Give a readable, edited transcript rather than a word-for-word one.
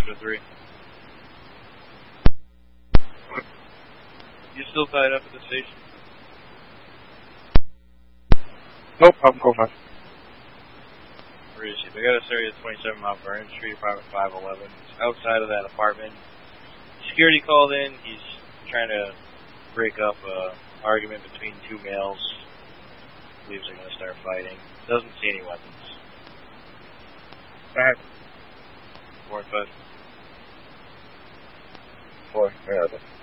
Sector 3. You still tied up at the station? Nope, I'm going fast. Where is he? We got a area 27 Mount Vernon Street, apartment 511. It's outside of that apartment. Security called in. He's trying to break up an argument between two males. Believes they're going to start fighting. Doesn't see any weapons. Alright. 4 and 5. 4, yeah.